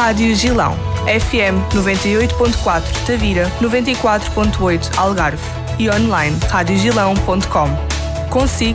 Rádio Gilão. FM 98.4 Tavira, 94.8 Algarve e online radiogilão.com. Consigo